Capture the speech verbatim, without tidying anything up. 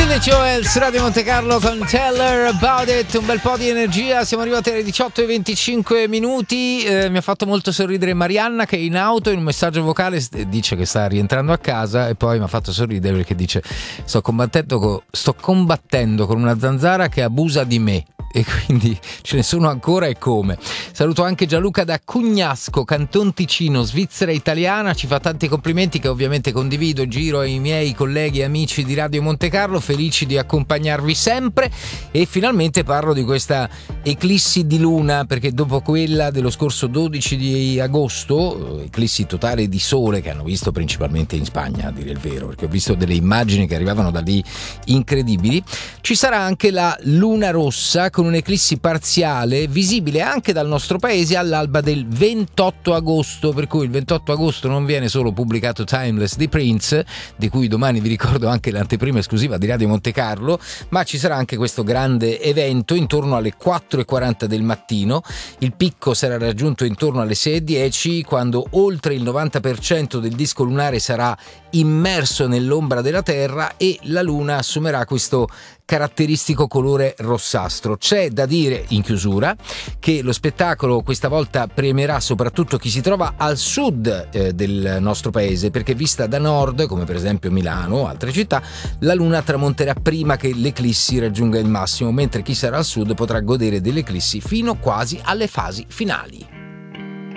Joel su Radio Monte Carlo con Tell About It, un bel po' di energia. Siamo arrivati alle diciotto e venticinque minuti. Eh, mi ha fatto molto sorridere Marianna, che è in auto, in un messaggio vocale dice che sta rientrando a casa, e poi mi ha fatto sorridere perché dice: sto combattendo, co- sto combattendo con una zanzara che abusa di me. E quindi ce ne sono ancora, e come. Saluto anche Gianluca da Cugnasco, Canton Ticino, Svizzera italiana, ci fa tanti complimenti che ovviamente condivido, giro ai miei colleghi e amici di Radio Monte Carlo, felici di accompagnarvi sempre. E finalmente parlo di questa eclissi di luna, perché dopo quella dello scorso dodici di agosto, eclissi totale di sole che hanno visto principalmente in Spagna, a dire il vero, perché ho visto delle immagini che arrivavano da lì incredibili, ci sarà anche la luna rossa con un'eclissi parziale visibile anche dal nostro paese all'alba del ventotto agosto, per cui il ventotto agosto non viene solo pubblicato Timeless di Prince, di cui domani vi ricordo anche l'anteprima esclusiva di Radio Monte Carlo, ma ci sarà anche questo grande evento intorno alle quattro e quaranta del mattino. Il picco sarà raggiunto intorno alle sei e dieci, quando oltre il novanta per cento del disco lunare sarà immerso nell'ombra della Terra e la luna assumerà questo caratteristico colore rossastro. C'è da dire in chiusura che lo spettacolo questa volta premierà soprattutto chi si trova al sud eh, del nostro paese, perché vista da nord, come per esempio Milano o altre città, la luna tramonterà prima che l'eclissi raggiunga il massimo, mentre chi sarà al sud potrà godere dell'eclissi fino quasi alle fasi finali.